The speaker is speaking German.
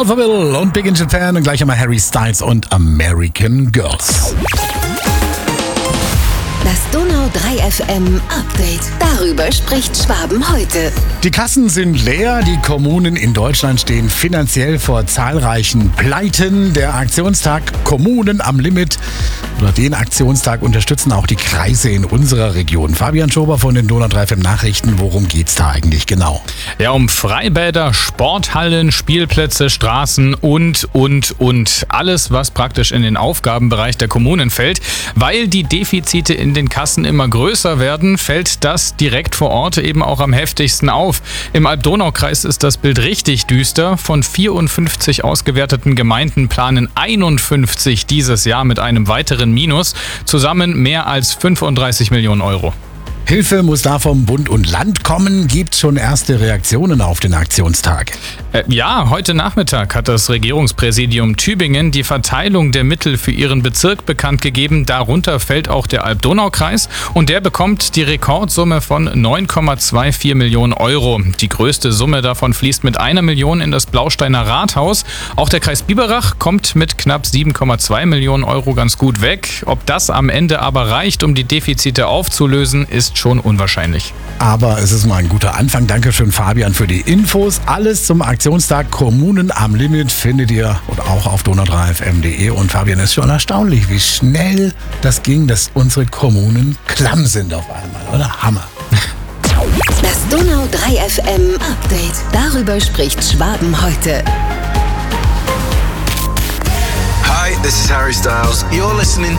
Alphaville und Big in Japan und gleich einmal Harry Styles und American Girls. Das Donau 3 FM Update. Darüber spricht Schwaben heute. Die Kassen sind leer, die Kommunen in Deutschland stehen finanziell vor zahlreichen Pleiten. Der Aktionstag Kommunen am Limit oder den Aktionstag unterstützen auch die Kreise in unserer Region. Fabian Schober von den Donau 3 FM Nachrichten, worum geht's da eigentlich genau? Ja, um Freibäder, Sporthallen, Spielplätze, Straßen und. Alles, was praktisch in den Aufgabenbereich der Kommunen fällt. Weil die Defizite in den Kassen immer größer werden, fällt das direkt vor Ort eben auch am heftigsten auf. Im Alb-Donau-Kreis ist das Bild richtig düster. Von 54 ausgewerteten Gemeinden planen 51 dieses Jahr mit einem weiteren Minus. Zusammen mehr als 35 Millionen Euro. Hilfe muss da vom Bund und Land kommen. Gibt schon erste Reaktionen auf den Aktionstag? Ja, heute Nachmittag hat das Regierungspräsidium Tübingen die Verteilung der Mittel für ihren Bezirk bekannt gegeben. Darunter fällt auch der Alb-Donau-Kreis und der bekommt die Rekordsumme von 9,24 Millionen Euro. Die größte Summe davon fließt mit 1 Million in das Blausteiner Rathaus. Auch der Kreis Biberach kommt mit knapp 7,2 Millionen Euro ganz gut weg. Ob das am Ende aber reicht, um die Defizite aufzulösen, ist schon unwahrscheinlich. Aber es ist mal ein guter Anfang. Dankeschön, Fabian, für die Infos. Alles zum Aktionstag Kommunen am Limit findet ihr und auch auf donau3fm.de. Und Fabian, ist schon erstaunlich, wie schnell das ging, dass unsere Kommunen klamm sind auf einmal, oder? Hammer. Das Donau 3 FM Update. Darüber spricht Schwaben heute. Hi, this is Harry Styles. You're listening